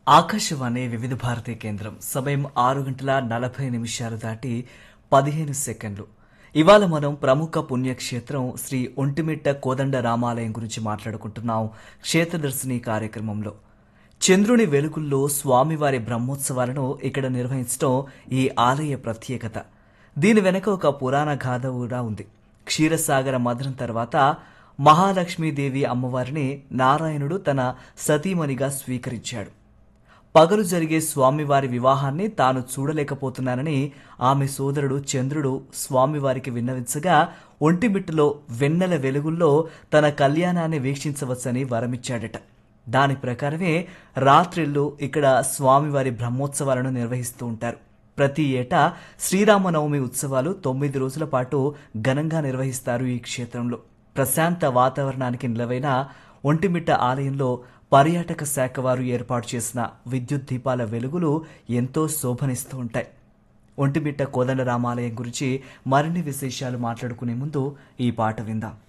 ఆకాశవాణి వివిధ భారతి కేంద్రం సమయం 6 గంటల 40 నిమిషాలు దాటి 15 సెకండ్లు. ఇవాళ మనం ప్రముఖ పుణ్యక్షేత్రం శ్రీ ఒంటిమిట్ట కోదండ రామాలయం గురించి మాట్లాడుకుంటున్నాం. క్షేత్రదర్శిని కార్యక్రమంలో చంద్రుని వెలుగుల్లో స్వామివారి బ్రహ్మోత్సవాలను ఇక్కడ నిర్వహించడం ఈ ఆలయ ప్రత్యేకత. దీని వెనక ఒక పురాణ గాథ కూడా ఉంది. క్షీరసాగర మథనం తర్వాత మహాలక్ష్మీదేవి అమ్మవారిని నారాయణుడు తన సతీమణిగా స్వీకరించాడు. పగలు జరిగే స్వామివారి వివాహాన్ని తాను చూడలేకపోతున్నానని ఆమె సోదరుడు చంద్రుడు స్వామివారికి విన్నవించగా ఒంటిమిట్టలో వెన్నెల వెలుగుల్లో తన కళ్యాణాన్ని వీక్షించవచ్చని వరమిచ్చాడట. దాని ప్రకారమే రాత్రిళ్ళు ఇక్కడ స్వామివారి బ్రహ్మోత్సవాలను నిర్వహిస్తూ ఉంటారు. ప్రతి ఏటా శ్రీరామనవమి ఉత్సవాలు 9 రోజుల పాటు ఘనంగా నిర్వహిస్తారు. ఈ క్షేత్రంలో ప్రశాంత వాతావరణానికి నిలవైన ఒంటిమిట్ట ఆలయంలో పర్యాటక శాఖ వారు ఏర్పాటు చేసిన విద్యుత్ దీపాల వెలుగులు ఎంతో శోభనిస్తూ ఉంటాయి. ఒంటిమిట్ట కోదండ రామాలయం గురించి మరిన్ని విశేషాలు మాట్లాడుకునే ముందు ఈ పాట విందాం.